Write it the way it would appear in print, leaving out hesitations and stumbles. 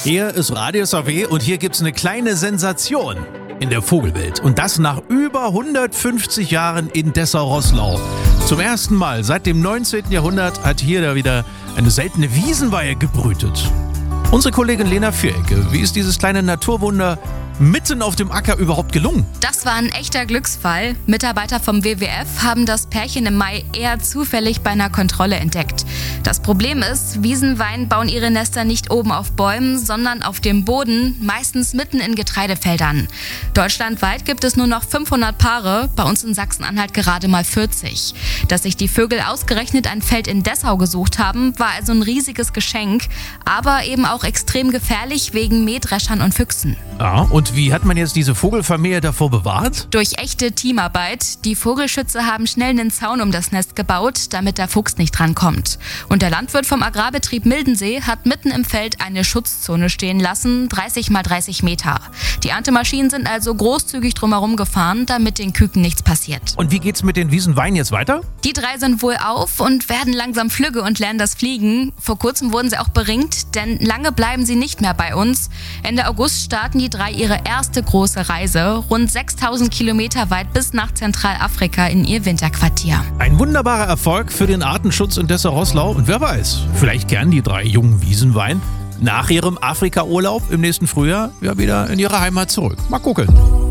Hier ist Radio SAW und hier gibt's eine kleine Sensation in der Vogelwelt. Und das nach über 150 Jahren in Dessau-Roßlau. Zum ersten Mal seit dem 19. Jahrhundert hat hier da wieder eine seltene Wiesenweihe gebrütet. Unsere Kollegin Lena Vierecke, wie ist dieses kleine Naturwunder mitten auf dem Acker überhaupt gelungen? Das war ein echter Glücksfall. Mitarbeiter vom WWF haben das Pärchen im Mai eher zufällig bei einer Kontrolle entdeckt. Das Problem ist, Wiesenwein bauen ihre Nester nicht oben auf Bäumen, sondern auf dem Boden, meistens mitten in Getreidefeldern. Deutschlandweit gibt es nur noch 500 Paare, bei uns in Sachsen-Anhalt gerade mal 40. Dass sich die Vögel ausgerechnet ein Feld in Dessau gesucht haben, war also ein riesiges Geschenk, aber eben auch extrem gefährlich wegen Mähdreschern und Füchsen. Ja, und wie hat man jetzt diese Vogelfamilie davor bewahrt? Durch echte Teamarbeit. Die Vogelschützer haben schnell einen Zaun um das Nest gebaut, damit der Fuchs nicht drankommt. Und der Landwirt vom Agrarbetrieb Mildensee hat mitten im Feld eine Schutzzone stehen lassen, 30 mal 30 Meter. Die Erntemaschinen sind also großzügig drumherum gefahren, damit den Küken nichts passiert. Und wie geht's mit den Wiesenweinen jetzt weiter? Die drei sind wohl auf und werden langsam flügge und lernen das Fliegen. Vor kurzem wurden sie auch beringt, denn lange bleiben sie nicht mehr bei uns. Ende August starten die drei ihre erste große Reise, rund 6000 Kilometer weit bis nach Zentralafrika in ihr Winterquartier. Ein wunderbarer Erfolg für den Artenschutz in Dessau-Roßlau. Und wer weiß, vielleicht kehren die drei jungen Wiesenwein nach ihrem Afrika-Urlaub im nächsten Frühjahr wieder in ihre Heimat zurück. Mal gucken.